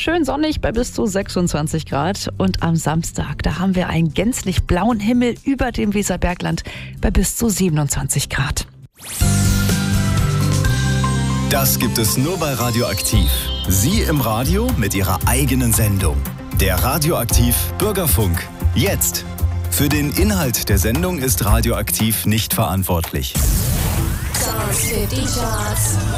schön sonnig bei bis zu 26 Grad. Und am Samstag, da haben wir einen gänzlich blauen Himmel über dem Weserbergland bei bis zu 27 Grad. Das gibt es nur bei Radioaktiv. Sie im Radio mit Ihrer eigenen Sendung. Der Radioaktiv Bürgerfunk. Jetzt. Für den Inhalt der Sendung ist Radioaktiv nicht verantwortlich. Songs 50 Charts.